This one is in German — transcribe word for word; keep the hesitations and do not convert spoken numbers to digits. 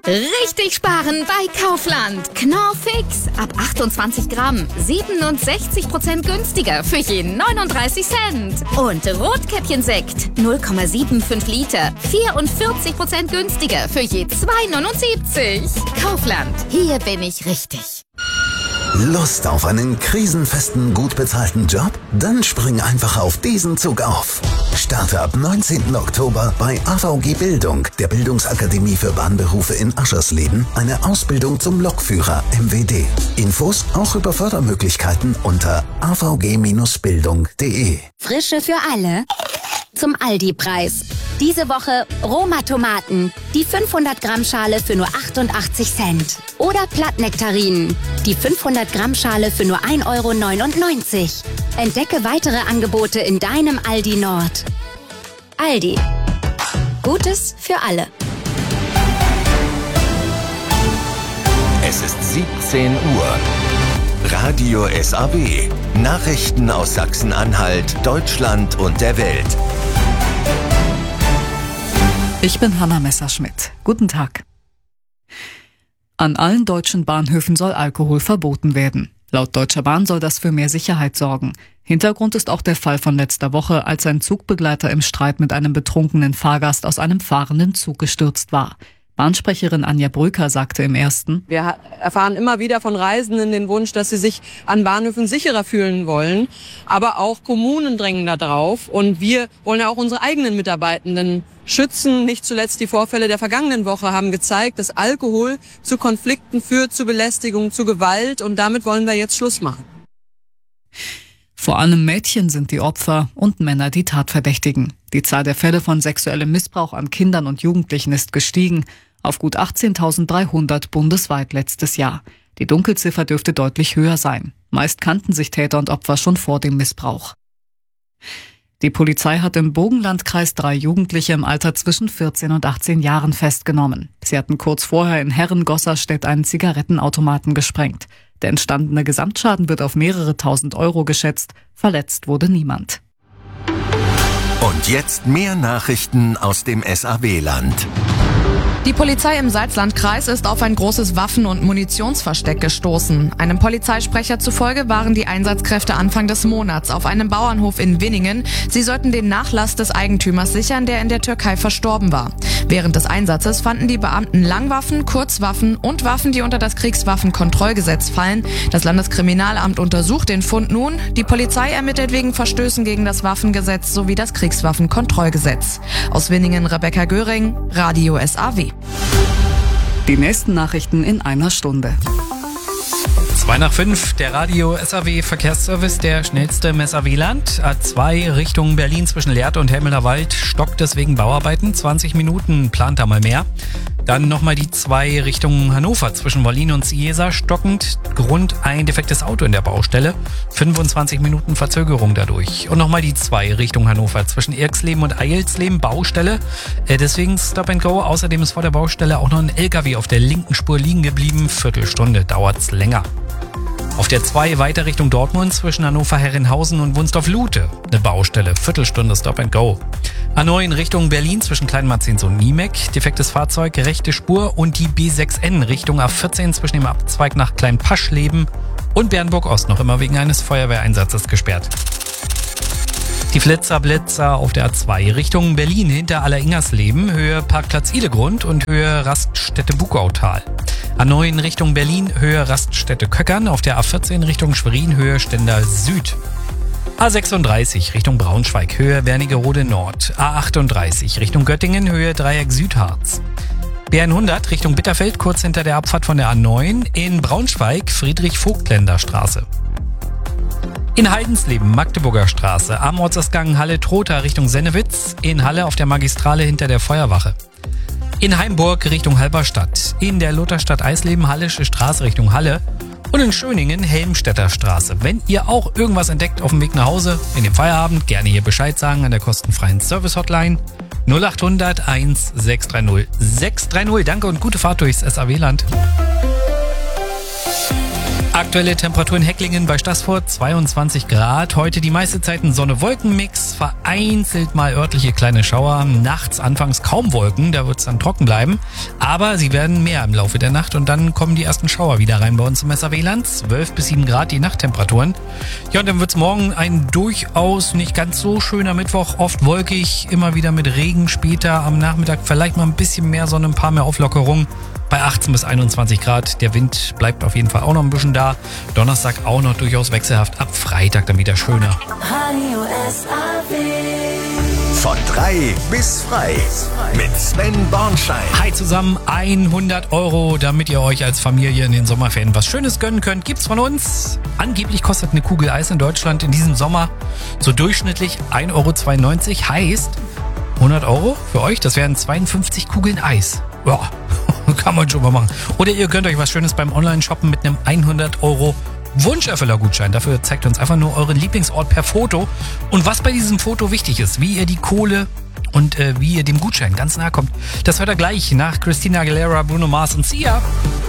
Richtig sparen bei Kaufland. Knorr Fix ab achtundzwanzig Gramm. siebenundsechzig Prozent günstiger für jeden neununddreißig Cent. Und Rotkäppchensekt null Komma fünfundsiebzig Liter. vierundvierzig Prozent günstiger für je zwei neunundsiebzig. Kaufland. Hier bin ich richtig. Lust auf einen krisenfesten, gut bezahlten Job? Dann spring einfach auf diesen Zug auf. Starte ab neunzehnten Oktober bei A V G Bildung, der Bildungsakademie für Bahnberufe in Aschersleben, eine Ausbildung zum Lokführer M W D. Infos auch über Fördermöglichkeiten unter a v g Bindestrich bildung punkt d e. Frische für alle zum Aldi-Preis. Diese Woche Roma-Tomaten, die fünfhundert Gramm Schale für nur achtundachtzig Cent. Oder Plattnektarinen, die fünfhundert Gramm Schale für nur ein Euro neunundneunzig. Entdecke weitere Angebote in deinem Aldi Nord. Aldi. Gutes für alle. Es ist siebzehn Uhr. Radio S A W. Nachrichten aus Sachsen-Anhalt, Deutschland und der Welt. Ich bin Hanna Messerschmidt. Guten Tag. An allen deutschen Bahnhöfen soll Alkohol verboten werden. Laut Deutscher Bahn soll das für mehr Sicherheit sorgen. Hintergrund ist auch der Fall von letzter Woche, als ein Zugbegleiter im Streit mit einem betrunkenen Fahrgast aus einem fahrenden Zug gestürzt war. Bahnsprecherin Anja Brücker sagte im Ersten: Wir erfahren immer wieder von Reisenden den Wunsch, dass sie sich an Bahnhöfen sicherer fühlen wollen. Aber auch Kommunen drängen da drauf. Und wir wollen ja auch unsere eigenen Mitarbeitenden schützen. Nicht zuletzt die Vorfälle der vergangenen Woche haben gezeigt, dass Alkohol zu Konflikten führt, zu Belästigung, zu Gewalt. Und damit wollen wir jetzt Schluss machen. Vor allem Mädchen sind die Opfer und Männer die Tatverdächtigen. Die Zahl der Fälle von sexuellem Missbrauch an Kindern und Jugendlichen ist gestiegen auf gut achtzehntausenddreihundert bundesweit letztes Jahr. Die Dunkelziffer dürfte deutlich höher sein. Meist kannten sich Täter und Opfer schon vor dem Missbrauch. Die Polizei hat im Burgenlandkreis drei Jugendliche im Alter zwischen vierzehn und achtzehn Jahren festgenommen. Sie hatten kurz vorher in Herren-Gosserstedt einen Zigarettenautomaten gesprengt. Der entstandene Gesamtschaden wird auf mehrere tausend Euro geschätzt. Verletzt wurde niemand. Und jetzt mehr Nachrichten aus dem S A W-Land. Die Polizei im Salzlandkreis ist auf ein großes Waffen- und Munitionsversteck gestoßen. Einem Polizeisprecher zufolge waren die Einsatzkräfte Anfang des Monats auf einem Bauernhof in Winningen. Sie sollten den Nachlass des Eigentümers sichern, der in der Türkei verstorben war. Während des Einsatzes fanden die Beamten Langwaffen, Kurzwaffen und Waffen, die unter das Kriegswaffenkontrollgesetz fallen. Das Landeskriminalamt untersucht den Fund nun. Die Polizei ermittelt wegen Verstößen gegen das Waffengesetz sowie das Kriegswaffenkontrollgesetz. Aus Winningen Rebecca Göring, Radio S A W. Die nächsten Nachrichten in einer Stunde. zwei nach fünf, der Radio S A W Verkehrsservice, der schnellste im S A W-Land. A zwei Richtung Berlin zwischen Lehrte und Helmelder Wald stockt deswegen Bauarbeiten. zwanzig Minuten plant da mal mehr. Dann nochmal die zwei Richtung Hannover zwischen Wollin und Ciesa stockend. Grund ein defektes Auto in der Baustelle. fünfundzwanzig Minuten Verzögerung dadurch. Und nochmal die zwei Richtung Hannover zwischen Irksleben und Eilsleben Baustelle. Äh, deswegen Stop and Go. Außerdem ist vor der Baustelle auch noch ein L K W auf der linken Spur liegen geblieben. Viertelstunde dauert's länger. Auf der zwei weiter Richtung Dortmund zwischen Hannover-Herrenhausen und Wunstorf-Lute. Eine Baustelle, Viertelstunde Stop and Go. A neun Richtung Berlin zwischen Kleinmarzins und Niemek. Defektes Fahrzeug, rechte Spur. Und die B sechs N Richtung A vierzehn zwischen dem Abzweig nach Kleinpaschleben und Bernburg-Ost noch immer wegen eines Feuerwehreinsatzes gesperrt. Die Flitzer-Blitzer auf der A zwei Richtung Berlin hinter Alleringersleben, Höhe Parkplatz Idegrund und Höhe Raststätte Bukautal. A neun Richtung Berlin, Höhe Raststätte Köckern, auf der A vierzehn Richtung Schwerin, Höhe Stender Süd. A sechsunddreißig Richtung Braunschweig, Höhe Wernigerode Nord. A achtunddreißig Richtung Göttingen, Höhe Dreieck Südharz. B hundert Richtung Bitterfeld, kurz hinter der Abfahrt von der A neun. In Braunschweig, Friedrich-Vogtländer Straße. In Heidensleben, Magdeburger Straße. Am Ortsausgang Halle-Trotha Richtung Sennewitz. In Halle auf der Magistrale hinter der Feuerwache. In Heimburg Richtung Halberstadt. In der Lutherstadt Eisleben, Hallische Straße Richtung Halle. Und in Schöningen, Helmstedter Straße. Wenn ihr auch irgendwas entdeckt auf dem Weg nach Hause, in dem Feierabend, gerne hier Bescheid sagen an der kostenfreien Service-Hotline null achthundert eins sechs drei null sechs drei null. Danke und gute Fahrt durchs S A W-Land. Aktuelle Temperatur in Hecklingen bei Staßfurt zweiundzwanzig Grad. Heute die meiste Zeit ein Sonne-Wolken-Mix, vereinzelt mal örtliche kleine Schauer. Nachts anfangs kaum Wolken, da wird es dann trocken bleiben. Aber sie werden mehr im Laufe der Nacht und dann kommen die ersten Schauer wieder rein bei uns im S A W-Land. zwölf bis sieben Grad die Nachttemperaturen. Ja, und dann wird es morgen ein durchaus nicht ganz so schöner Mittwoch. Oft wolkig, immer wieder mit Regen später am Nachmittag. Vielleicht mal ein bisschen mehr Sonne, ein paar mehr Auflockerungen. Bei achtzehn bis einundzwanzig Grad. Der Wind bleibt auf jeden Fall auch noch ein bisschen da. Donnerstag auch noch durchaus wechselhaft. Ab Freitag dann wieder schöner. Radio S A W. Von drei bis frei. Mit Sven Bornschein. Hi zusammen, hundert Euro, damit ihr euch als Familie in den Sommerferien was Schönes gönnen könnt, gibt's von uns. Angeblich kostet eine Kugel Eis in Deutschland in diesem Sommer so durchschnittlich ein Euro zweiundneunzig. Heißt hundert Euro für euch, das wären zweiundfünfzig Kugeln Eis. Ja, kann man schon mal machen. Oder ihr könnt euch was Schönes beim Online-Shoppen mit einem hundert Euro Wunscherfüller-Gutschein. Dafür zeigt uns einfach nur euren Lieblingsort per Foto. Und was bei diesem Foto wichtig ist, wie ihr die Kohle und äh, wie ihr dem Gutschein ganz nahe kommt, das hört ihr gleich nach Christina Aguilera, Bruno Mars und Sia.